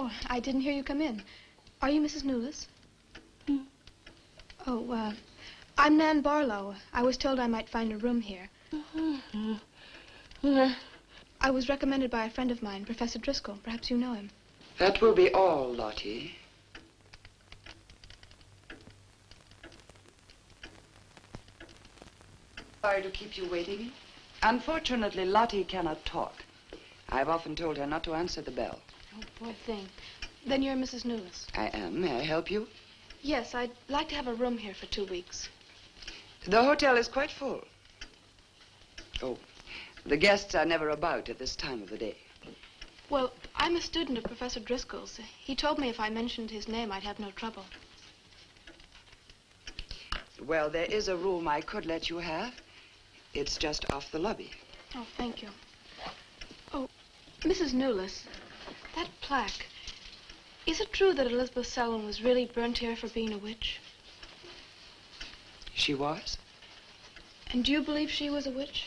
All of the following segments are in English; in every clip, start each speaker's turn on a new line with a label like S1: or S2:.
S1: Oh, I didn't hear you come in. Are you Mrs. Newless?
S2: Mm.
S1: Oh, I'm Nan Barlow. I was told I might find a room here. I was recommended by a friend of mine, Professor Driscoll. Perhaps you know him.
S3: That will be all, Lottie. Sorry to keep you waiting. Unfortunately, Lottie cannot talk. I've often told her not to answer the bell.
S1: Oh, poor thing. Then you're Mrs. Newless.
S3: I am. May I help you?
S1: Yes, I'd like to have a room here for 2 weeks.
S3: The hotel is quite full. Oh, the guests are never about at this time of the day.
S1: Well, I'm a student of Professor Driscoll's. He told me if I mentioned his name, I'd have no trouble.
S3: Well, there is a room I could let you have. It's just off the lobby.
S1: Oh, thank you. Oh, Mrs. Newless, that plaque. Is it true that Elizabeth Selwyn was really burnt here for being a witch?
S3: She was?
S1: And do you believe she was a witch?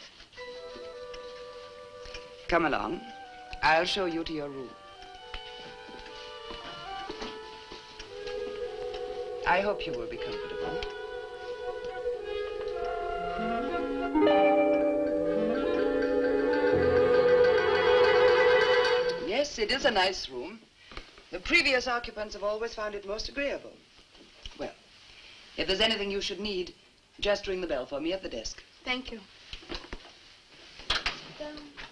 S3: Come along. I'll show you to your room. I hope you will be comfortable. Yes, it is a nice room. The previous occupants have always found it most agreeable. Well, if there's anything you should need, just ring the bell for me at the desk.
S1: Thank you. Sit down.